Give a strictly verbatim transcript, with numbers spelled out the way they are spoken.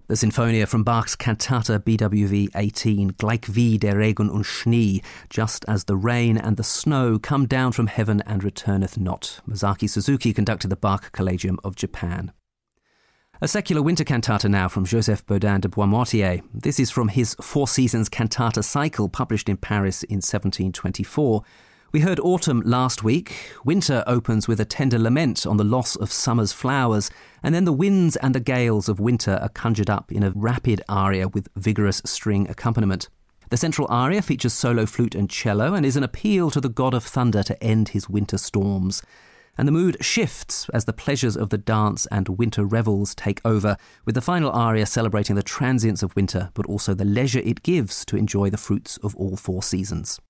The Sinfonia from Bach's Cantata B W V eighteen, Gleich wie der Regen und Schnee, just as the rain and the snow come down from heaven and returneth not. Masaki Suzuki conducted the Bach Collegium of Japan. A secular winter cantata now from Joseph Bodin de Boismortier. This is from his Four Seasons Cantata Cycle, published in Paris in seventeen twenty-four. We heard Autumn last week. Winter opens with a tender lament on the loss of summer's flowers, and then the winds and the gales of winter are conjured up in a rapid aria with vigorous string accompaniment. The central aria features solo flute and cello and is an appeal to the god of thunder to end his winter storms. And the mood shifts as the pleasures of the dance and winter revels take over, with the final aria celebrating the transience of winter, but also the leisure it gives to enjoy the fruits of all four seasons.